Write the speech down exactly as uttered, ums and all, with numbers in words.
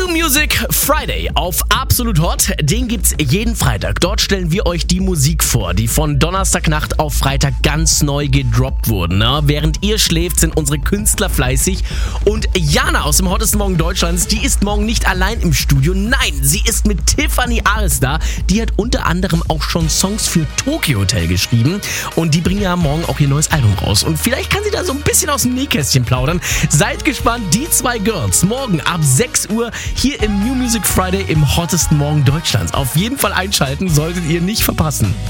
New Music Friday auf Absolut Hot. Den gibt's jeden Freitag. Dort stellen wir euch die Musik vor, die von Donnerstagnacht auf Freitag ganz neu gedroppt wurden. Ne? Während ihr schläft, sind unsere Künstler fleißig. Und Jana aus dem Hottesten Morgen Deutschlands, die ist morgen nicht allein im Studio. Nein, sie ist mit Tiffany Ares da. Die hat unter anderem auch schon Songs für Tokyo Hotel geschrieben. Und die bringen ja morgen auch ihr neues Album raus. Und vielleicht kann sie da so ein bisschen aus dem Nähkästchen plaudern. Seid gespannt, die zwei Girls morgen ab sechs Uhr hier im New Music Friday im Hottesten Morgen Deutschlands. Auf jeden Fall einschalten, solltet ihr nicht verpassen.